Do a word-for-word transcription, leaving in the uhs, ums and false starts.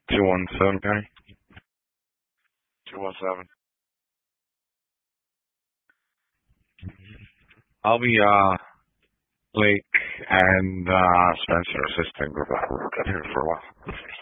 two one seven, County? two one seven. I'll be, uh, Blake and, uh, Spencer assisting. We've been here for a while.